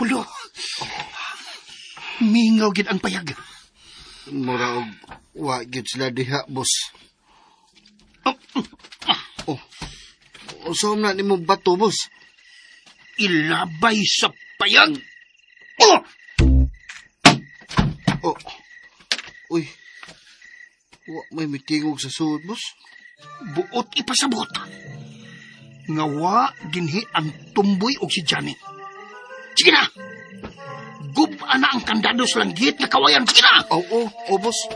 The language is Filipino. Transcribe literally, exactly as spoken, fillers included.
Pulo. Mingaw gid ang payag. Mura og wa gyud sila diha, boss. Oh, Oh. Usom na nimo bato, boss. ilabay sa payag. Oh! Oh. Uy. Wa may mitingog sa suod, boss. Buot ipasabot. Ngawa dinhi ang tumboy og si Janet. Sige na. Gub na ang kandados langgit na kawayan. Sige na. Oh, oh, oh, boss.